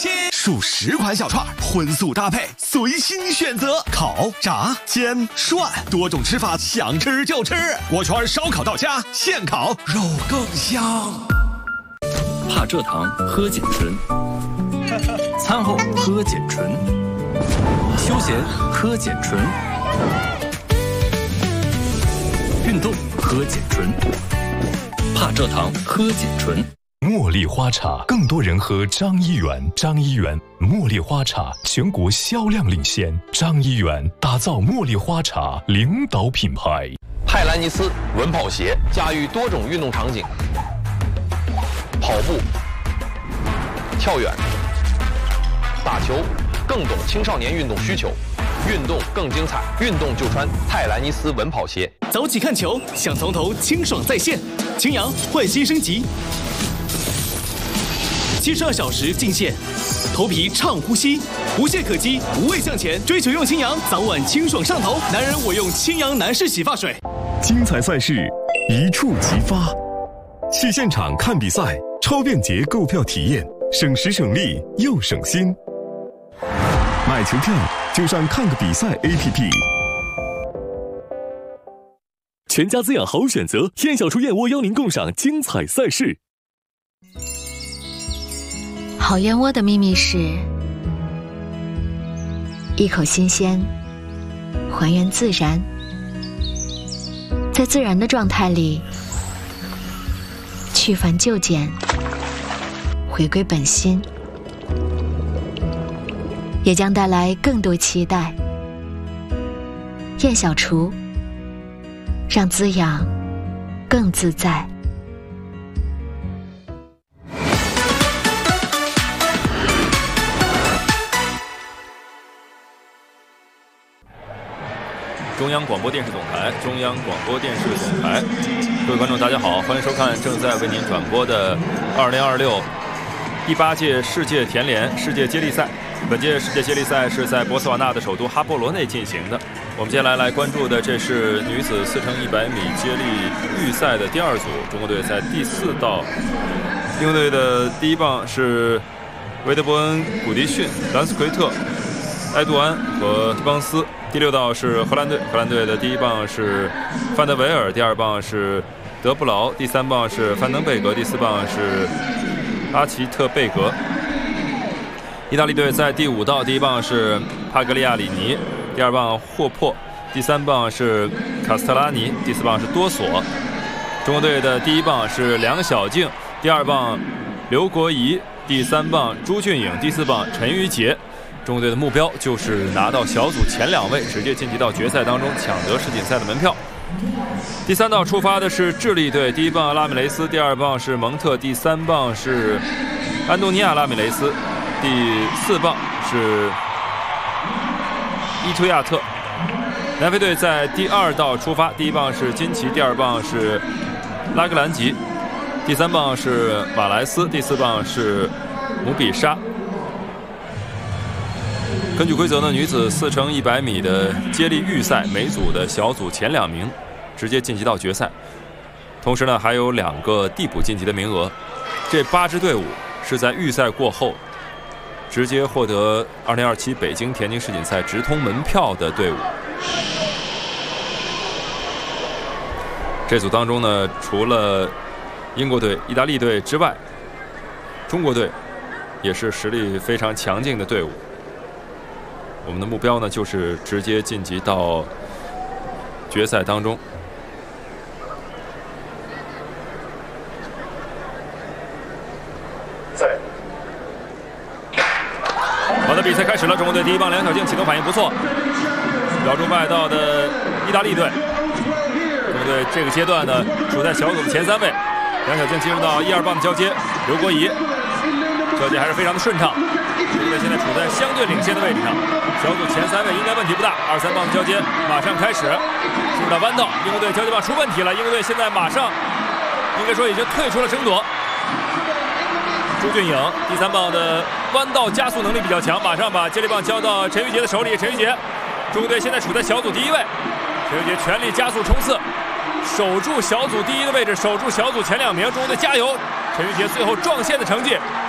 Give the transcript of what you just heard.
数10款小串，荤素搭配，随心选择，烤、炸、煎、涮，多种吃法，想吃就吃。锅圈烧烤到家，现烤肉更香。 怕蔗糖喝碱醇，餐后喝碱醇，休闲喝碱醇，运动喝碱醇，怕蔗糖喝碱醇。 茉莉花茶，更多人喝张一元。张一元茉莉花茶全国销量领先，张一元打造茉莉花茶领导品牌。 派兰尼斯稳跑鞋驾驭多种运动场景，跑步、跳远、打球，更懂青少年运动需求，运动更精彩，运动就穿泰兰尼斯稳跑鞋。 早起看球，想从头清爽在线，擎阳焕新升级。72小时净线，头皮畅呼吸，无懈可击，无畏向前，追求用清扬，早晚清爽上头。男人我用清扬男士洗发水。 精彩赛事一触即发，去现场看比赛，超便捷购票体验，省时省力又省心。买球票就上看个比赛 APP。 全家滋养好选择，燕小厨燕窝邀您共赏精彩赛事。 好燕窝的秘密是一口新鲜，还原自然，在自然的状态里去繁就简，回归本心，也将带来更多期待。燕小厨，让滋养更自在。 中央广播电视总台，中央广播电视总台，各位观众，大家好，欢迎收看正在为您转播的2026第8届世界田联世界接力赛。本届世界接力赛是在博斯瓦纳的首都哈波罗内进行的。我们接下来关注的，这是女子4x100米接力预赛的第2组，中国队在第4道。英国队的第1棒是维德伯恩、古迪逊、兰斯奎特、埃杜安和蒂邦斯。第6道是荷兰队，荷兰队的第1棒是范德维尔，第2棒是德布劳，第3棒是范登贝格，第4棒是阿奇特贝格。意大利队在第5道，第1棒是帕格利亚里尼，第2棒霍珀，第3棒是卡斯特拉尼，第4棒是多索。中国队的第1棒是梁晓静，第2棒刘国仪，第3棒朱俊颖，第4棒陈玉洁。中国队的目标就是拿到小组前2位，直接晋级到决赛当中，抢得世锦赛的门票。第3道出发的是智利队，第1棒拉米雷斯，第2棒是蒙特，第3棒是安东尼亚拉米雷斯，第4棒是伊图亚特。南非队在第2道出发，第1棒是金奇，第2棒是拉格兰吉，第3棒是马莱斯，第4棒是姆比沙。根据规则呢，女子4x100米的接力预赛，每组的小组前2名直接晋级到决赛，同时呢还有2个递补晋级的名额。这8支队伍是在预赛过后直接获得2027北京田径世锦赛直通门票的队伍。这组当中呢，除了英国队、意大利队之外，中国队也是实力非常强劲的队伍。我们的目标呢，就是直接晋级到决赛当中。好的，比赛开始了。中国队第1棒梁晓静启动反应不错，咬住外道的意大利队。中国队这个阶段呢，处在小组的前3位。梁晓静进入到1、2棒的交接，刘国仪交接还是非常的顺畅。中国队现在处在相对领先的位置上，小组前3位应该问题不大。2、3棒的交接马上开始，进入到弯道，英国队交接棒出问题了，英国队现在马上应该说已经退出了争夺。朱俊颖第3棒的弯道加速能力比较强，马上把接力棒交到陈玉洁的手里。陈玉洁，中国队现在处在小组第1位，陈玉洁全力加速冲刺，守住小组第1的位置，守住小组前2名。中国队加油！陈玉洁最后撞线的成绩